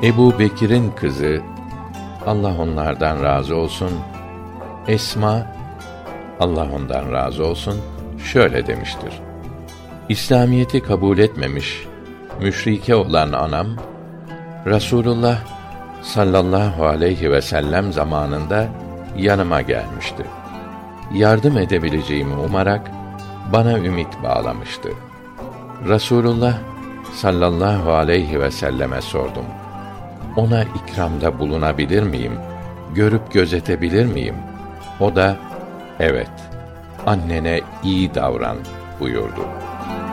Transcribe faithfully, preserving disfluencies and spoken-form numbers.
Ebu Bekir'in kızı, Allah onlardan razı olsun, Esma, Allah ondan razı olsun, şöyle demiştir: İslamiyeti kabul etmemiş, müşrike olan anam, Rasulullah sallallahu aleyhi ve sellem zamanında yanıma gelmişti. Yardım edebileceğimi umarak bana ümit bağlamıştı. Rasulullah sallallahu aleyhi ve selleme sordum: Ona ikramda bulunabilir miyim? Görüp gözetebilir miyim? O da, evet, annene iyi davran buyurdu.